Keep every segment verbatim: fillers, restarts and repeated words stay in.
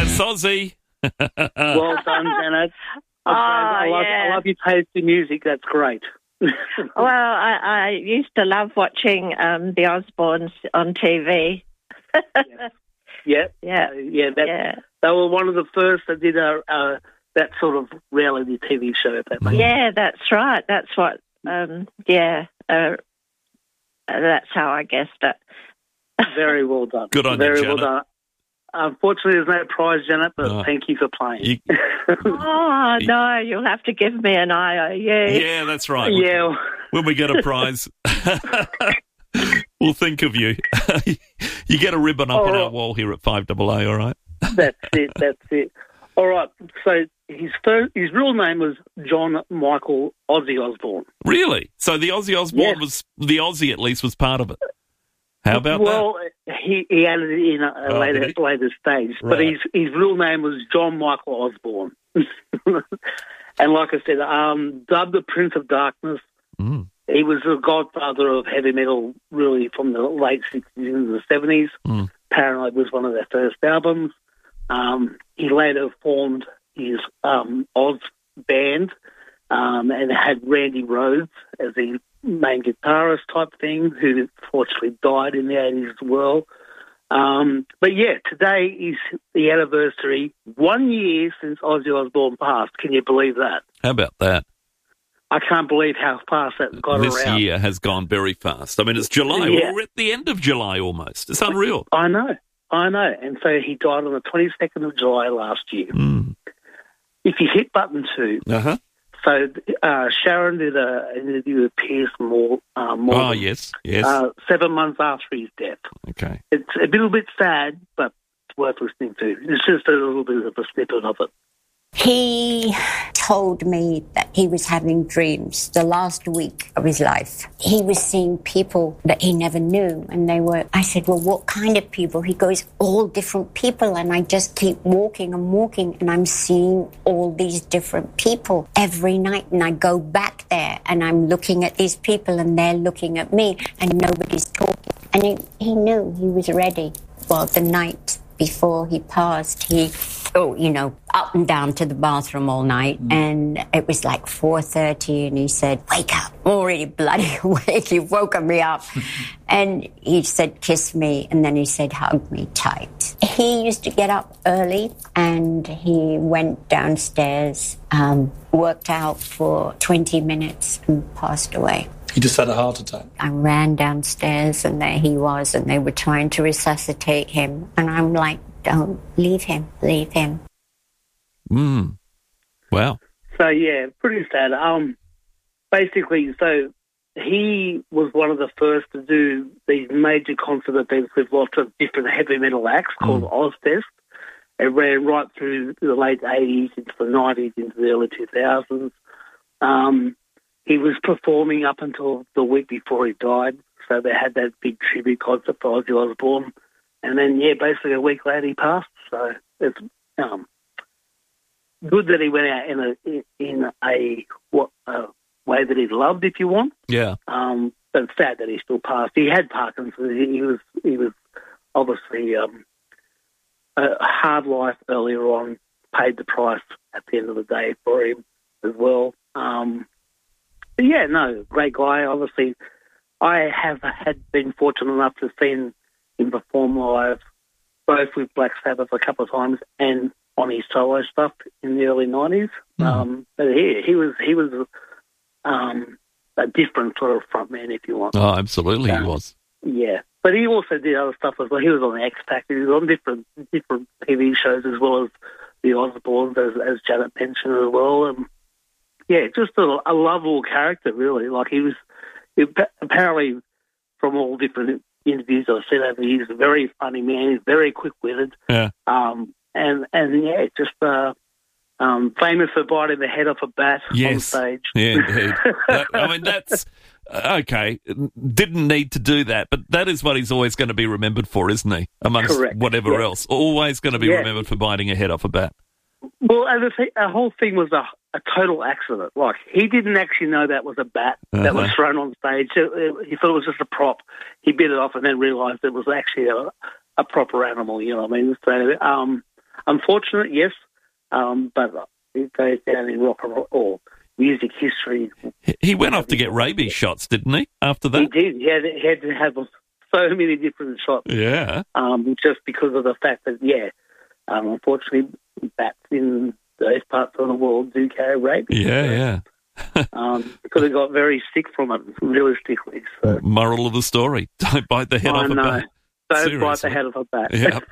That's Ozzy. Well done, Janet. Oh, I, love, yeah. I love your taste in music. That's great. Well, I, I used to love watching um, the Osbournes on T V. Yeah, Yeah. uh, yeah, that, Yeah. They were one of the first that did a, uh, that sort of reality T V show. If that makes Yeah, that's right. That's what, um, yeah, uh, that's how I guessed it. sense. Very well done. Good on you, Very Janet. well done. Unfortunately, there's no prize, Janet, but Oh. thank you for playing. You- Oh, no, you'll have to give me an I O U. yeah, that's right. yeah, When we get a prize, we'll think of you. You get a ribbon up All on right. our wall here at five A A, all right? that's it. That's it. All right. So his first, his real name was John Michael Ozzy Osbourne. Really? So the Ozzy Osbourne Yes. was, the Aussie at least was part of it. How about well, he, he added it in a, a Oh, later did he? later stage, but Right. his his real name was John Michael Osbourne, and like I said, um, dubbed the Prince of Darkness. that? Mm. He was the godfather of heavy metal, really, from the late sixties into the seventies. Mm. Paranoid was one of their first albums. Um, he later formed his um, Oz band, um, and had Randy Rhoads as the main guitarist type thing, who fortunately died in the eighties as well. Um, but yeah, today is the anniversary, one year since Ozzy Osbourne passed. Can you believe that? How about that? I can't believe how fast that got This around. year has gone very fast. I mean, it's July. Yeah. We're at the end of July almost. It's unreal. I know, I know. And so he died on the twenty-second of July last year. Mm. If you hit button two, Uh-huh. so uh, Sharon did a, an interview with Piers Mor- uh, Morgan Oh, yes, yes. uh, seven months after his death. Okay. It's a little bit sad, but it's worth listening to. It's just a little bit of a snippet of it. He told me that he was having dreams the last week of his life. He was seeing people that he never knew, and they were, I said, well, what kind of people? He goes, all different people, and I just keep walking and walking, and I'm seeing all these different people every night, and I go back there, and I'm looking at these people, and they're looking at me, and nobody's talking. And he, he knew he was ready. Well, the night before he passed, he, oh, you know, up and down to the bathroom all night. Mm. And it was like four thirty, and he said, wake up, I'm already bloody awake. You've woken me up. And he said, kiss me. And then he said, hug me tight. He used to get up early, and he went downstairs, um, worked out for twenty minutes and passed away. He just had a heart attack. I ran downstairs, and there he was, and they were trying to resuscitate him. And I'm like, don't leave him, leave him. Mm. Wow. So, yeah, pretty sad. Um, basically, so he was one of the first to do these major concert events with lots of different heavy metal acts called Mm. Ozfest. It ran right through the late eighties into the nineties, into the early two thousands. Um, he was performing up until the week before he died, so they had that big tribute concert for Ozzy Osbourne. And then, yeah, basically a week later he passed. So it's um, good that he went out in a in a what uh, way that he loved, if you want. Yeah. Um, but it's sad that he still passed. He had Parkinson's. He, he was he was obviously um, a hard life earlier on. Paid the price at the end of the day for him as well. Um, but yeah, no, great guy. Obviously, I have had been fortunate enough to see him perform live, both with Black Sabbath a couple of times and on his solo stuff in the early nineties. Mm. Um, but he he was he was um, a different sort of frontman, if you want. Oh, absolutely, um, he was. Yeah, but he also did other stuff as well. He was on the X Factor. He was on different different T V shows as well as the Osbournes, as, as Janet mentioned as well. And yeah, just a, a lovable character, really. Like he was he, apparently from all different interviews I've seen over, he's a very funny man. He's very quick-witted. Yeah. Um, and and yeah, just uh, um, famous for biting the head off a bat yes. on stage. Yeah, indeed. that, I mean, that's okay. Didn't need to do that, but that is what he's always going to be remembered for, isn't he? Amongst Correct. whatever yeah. else, always going to be yeah. remembered for biting a head off a bat. Well, and the, thing, the whole thing was a, a total accident. Like, he didn't actually know that was a bat uh-huh. that was thrown on stage. He thought it was just a prop. He bit it off and then realised it was actually a, a proper animal, you know what I mean? So, um, unfortunate, yes, um, but it goes down in rock and roll or music history. He went off to get rabies shots, didn't he, after that? He did. He had, he had to have so many different shots. Yeah. Um, just because of the fact that, yeah, um, unfortunately, bats in those parts of the world do carry rabies. Yeah, so, yeah. um, because they got very sick from it, realistically. So. Moral of the story, don't bite the head I off a know. bat. Don't Seriously. bite the head off a bat.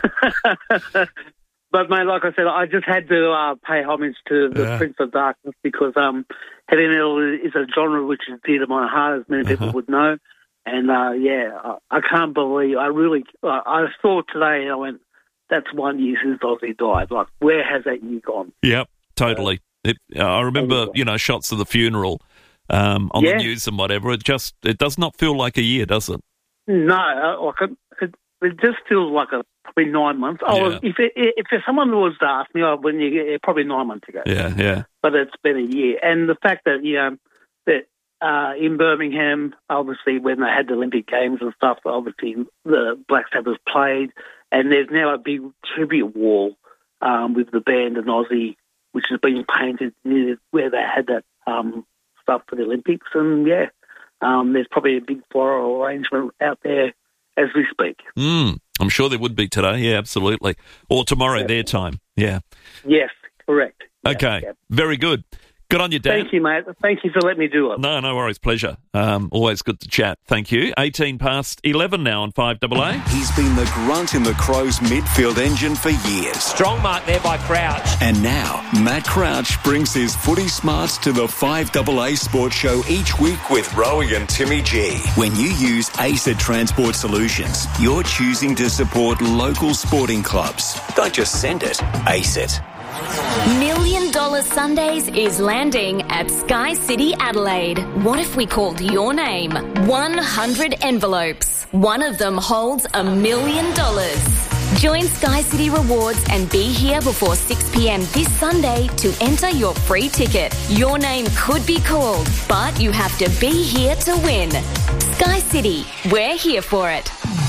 Yeah. But, mate, like I said, I just had to uh, pay homage to the Yeah. Prince of Darkness because um, heavy metal is a genre which is dear to my heart, as many people Uh-huh. would know. And, uh, yeah, I, I can't believe, I really, uh, I saw today and I went, that's one year since Ozzy died. Like, where has that year gone? Yep, totally. It, uh, I remember, you know, shots of the funeral um, on Yeah. the news and whatever. It just, it does not feel like a year, does it? No, uh, like it, it, it just feels like a probably nine months. Oh, Yeah. if it, if someone was to ask me, oh, when you get probably nine months ago. Yeah, yeah. But it's been a year, and the fact that you know that uh, in Birmingham, obviously when they had the Olympic Games and stuff, obviously the Black Sabbath played, and there's now a big tribute wall um, with the band and Ozzy, which has been painted near where they had that um, stuff for the Olympics, and yeah. Um, there's probably a big floral arrangement out there as we speak. Mm, I'm sure there would be today. Yeah, absolutely. Or tomorrow, Yeah. their time. Yeah. Yes, correct. Yeah, Okay. yeah. Very good. Good on you, Dan. Thank you, mate. Thank you for letting me do it. No, no worries. Pleasure. Um, always good to chat. Thank you. eighteen past eleven now on five A A. He's been the grunt in the Crows midfield engine for years. Strong mark there by Crouch. And now, Matt Crouch brings his footy smarts to the five A A Sports Show each week with Rowie and Timmy G. When you use ACET Transport Solutions, you're choosing to support local sporting clubs. Don't just send it, ACET. Million Dollar Sundays is landing at Sky City Adelaide. What if we called your name? one hundred envelopes. One of them holds a million dollars. Join Sky City Rewards and be here before six p.m. this Sunday to enter your free ticket. Your name could be called, but you have to be here to win. Sky City, we're here for it.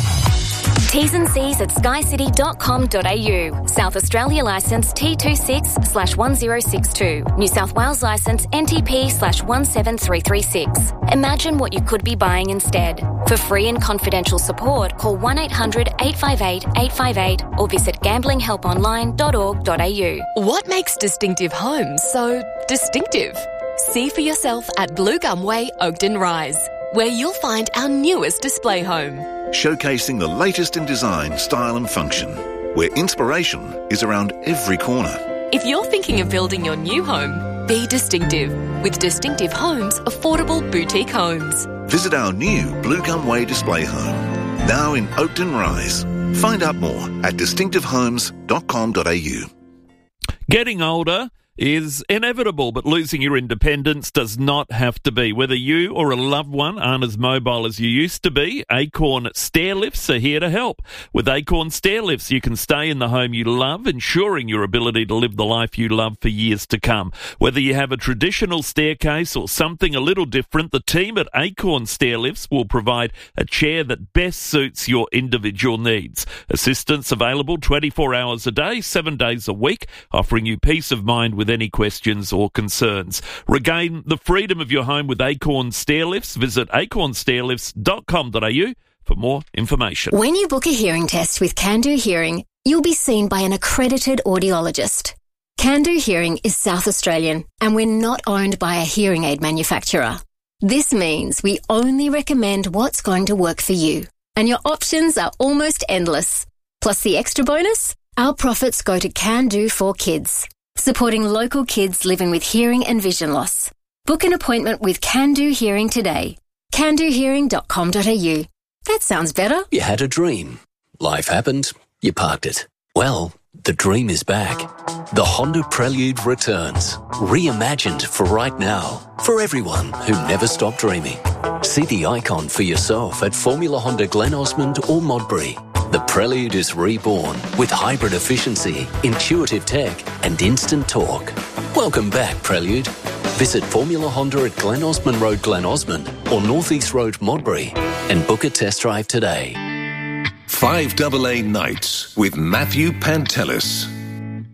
T's and C's at sky city dot com dot a u. South Australia licence T twenty-six slash one zero six two. New South Wales licence N T P slash one seven three three six. Imagine what you could be buying instead. For free and confidential support, call one eight hundred eight five eight eight five eight or visit gambling help online dot org dot a u. What makes distinctive homes so distinctive? See for yourself at Blue Gum Way, Oakden Rise, where you'll find our newest display home. Showcasing the latest in design, style and function, where inspiration is around every corner. If you're thinking of building your new home, be distinctive with Distinctive Homes Affordable Boutique Homes. Visit our new Blue Gum Way display home, now in Oakden Rise. Find out more at distinctive homes dot com dot a u. Getting older is inevitable, but losing your independence does not have to be. Whether you or a loved one aren't as mobile as you used to be, Acorn Stair Lifts are here to help. With Acorn Stair Lifts, you can stay in the home you love, ensuring your ability to live the life you love for years to come. Whether you have a traditional staircase or something a little different, the team at Acorn Stair Lifts will provide a chair that best suits your individual needs. Assistance available twenty-four hours a day, seven days a week, offering you peace of mind with any questions or concerns. Regain the freedom of your home with Acorn Stair Lifts. Visit acorn stair lifts dot com dot a u for more information. When you book a hearing test with Can-Do Hearing, you'll be seen by an accredited audiologist. Can-Do Hearing is South Australian, and we're not owned by a hearing aid manufacturer. This means we only recommend what's going to work for you, and your options are almost endless. Plus the extra bonus, our profits go to Can-Do for Kids, supporting local kids living with hearing and vision loss. Book an appointment with Can-Do Hearing today. can do hearing dot com dot a u. That sounds better. You had a dream. Life happened. You parked it. Well, the dream is back. The Honda Prelude returns. Reimagined for right now. For everyone who never stopped dreaming. See the icon for yourself at Formula Honda Glen Osmond or Modbury. The Prelude is reborn with hybrid efficiency, intuitive tech and instant torque. Welcome back, Prelude. Visit Formula Honda at Glen Osmond Road, Glen Osmond or North East Road, Modbury and book a test drive today. five A A Nights with Matthew Pantelis.